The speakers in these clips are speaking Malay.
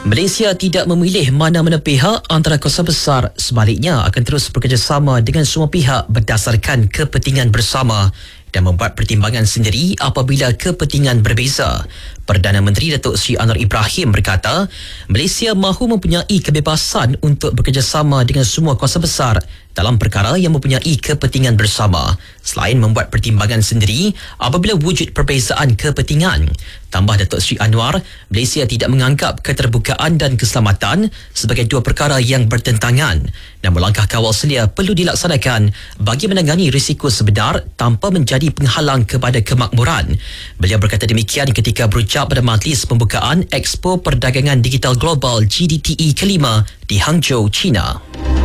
Malaysia tidak memilih mana-mana pihak antara kuasa besar, sebaliknya akan terus bekerjasama dengan semua pihak berdasarkan kepentingan bersama dan membuat pertimbangan sendiri apabila kepentingan berbeza. Perdana Menteri Datuk Seri Anwar Ibrahim berkata, Malaysia mahu mempunyai kebebasan untuk bekerjasama dengan semua kuasa besar dalam perkara yang mempunyai kepentingan bersama, selain membuat pertimbangan sendiri apabila wujud perbezaan kepentingan. Tambah Datuk Seri Anwar, Malaysia tidak menganggap keterbukaan dan keselamatan sebagai dua perkara yang bertentangan, namun langkah kawal selia perlu dilaksanakan bagi menangani risiko sebenar tanpa menjadi penghalang kepada kemakmuran. Beliau berkata demikian ketika berucap pada majlis pembukaan Expo Perdagangan Digital Global GDTE kelima di Hangzhou, China.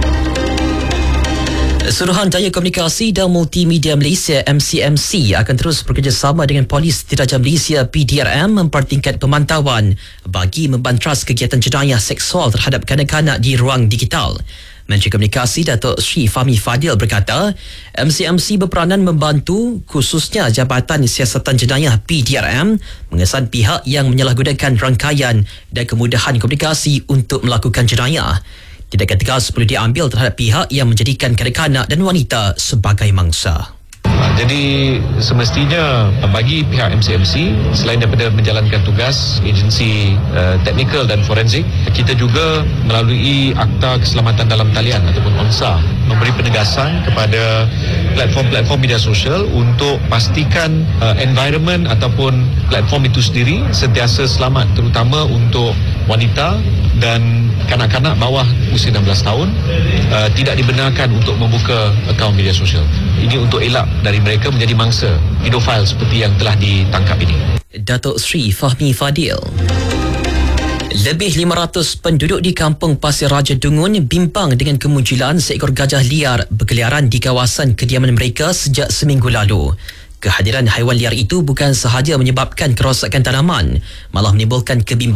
Suruhanjaya Komunikasi dan Multimedia Malaysia MCMC akan terus bekerjasama dengan Polis Diraja Malaysia PDRM mempertingkat pemantauan bagi membantras kegiatan jenayah seksual terhadap kanak-kanak di ruang digital. Menteri Komunikasi Datuk Sri Fahmi Fadil berkata, MCMC berperanan membantu khususnya Jabatan Siasatan Jenayah PDRM mengesan pihak yang menyalahgunakan rangkaian dan kemudahan komunikasi untuk melakukan jenayah. Tindakan tegas perlu diambil terhadap pihak yang menjadikan kanak-kanak dan wanita sebagai mangsa. Jadi semestinya bagi pihak MCMC, selain daripada menjalankan tugas agensi teknikal dan forensik, kita juga melalui Akta Keselamatan Dalam Talian ataupun ONSA memberi penegasan kepada platform-platform media sosial untuk pastikan environment ataupun platform itu sendiri sentiasa selamat, terutama untuk wanita dan kanak-kanak bawah usia 16 tahun tidak dibenarkan untuk membuka akaun media sosial. Ini untuk elak dari mereka menjadi mangsa pedofil seperti yang telah ditangkap ini. Datuk Sri Fahmi Fadil. Lebih 500 penduduk di kampung Pasir Raja Dungun bimbang dengan kemunculan seekor gajah liar berkeliaran di kawasan kediaman mereka sejak seminggu lalu. Kehadiran haiwan liar itu bukan sahaja menyebabkan kerosakan tanaman, malah menimbulkan kebimbangan